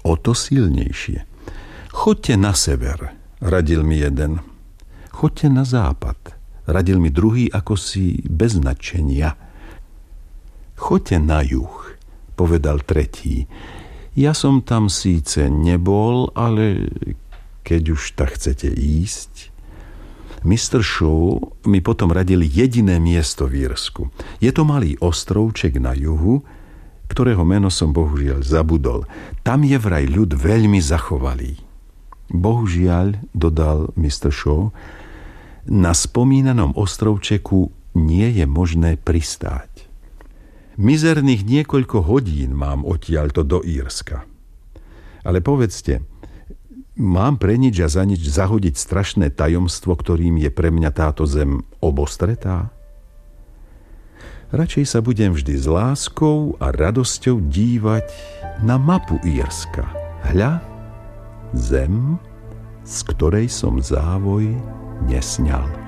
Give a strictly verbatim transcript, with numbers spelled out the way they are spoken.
o to silnejšie. Choďte na sever, radil mi jeden. Choďte na západ, radil mi druhý akosi bez nadšenia. Choďte na juh, povedal tretí. Ja som tam síce nebol, ale keď už tak chcete ísť. mister Shaw mi potom radil jediné miesto v Írsku. Je to malý ostrovček na juhu, ktorého meno som bohužiaľ zabudol. Tam je vraj ľud veľmi zachovalý. Bohužiaľ, dodal mister Shaw, na spomínanom ostrovčeku nie je možné pristáť. Mizerných niekoľko hodín mám odtiaľto do Írska. Ale povedzte, mám pre nič a za nič zahodiť strašné tajomstvo, ktorým je pre mňa táto zem obostretá? Radšej sa budem vždy s láskou a radosťou dívať na mapu Írska. Hľa, zem, z ktorej som závoj nesňal.